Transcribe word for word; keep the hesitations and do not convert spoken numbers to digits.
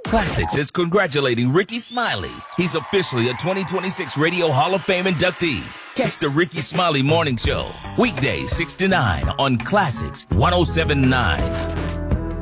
Classics is congratulating Ricky Smiley. He's officially a twenty twenty-six Radio Hall of Fame inductee. Catch the Ricky Smiley Morning Show, weekdays six to nine on Classics one oh seven point nine.